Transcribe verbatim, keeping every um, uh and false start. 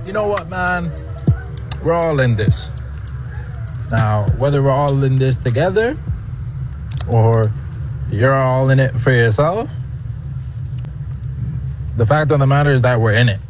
you know what, man? We're all in this. Now, whether we're all in this together or you're all in it for yourself, the fact of the matter is that we're in it.